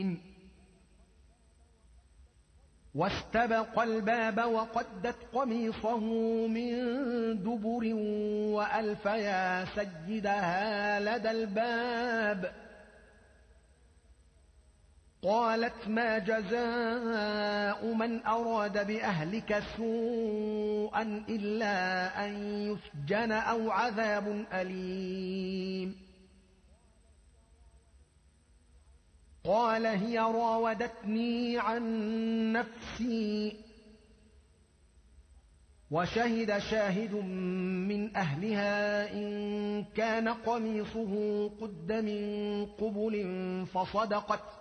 واستبق الباب وقدت قميصه من دبر وألف يا سيدها لدى الباب. قالت ما جزاء من أراد بأهلك سوءا إلا أن يسجن أو عذاب أليم. قال هي راودتني عن نفسي. وشهد شاهد من أهلها إن كان قميصه قد من قبل فصدقت